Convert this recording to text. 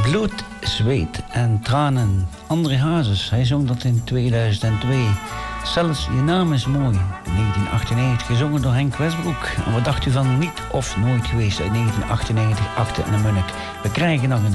Bloed, zweet en tranen. André Hazes, hij zong dat in 2002. Zelfs Je naam is mooi, in 1998, gezongen door Henk Westbroek. En wat dacht u van Niet of Nooit geweest uit 1998, Achten en de Munnik? We krijgen nog een